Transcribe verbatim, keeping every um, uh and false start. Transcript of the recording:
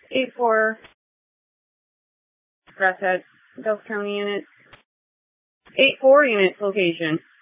eight four. Grasshead, Delta County unit. eight four units location.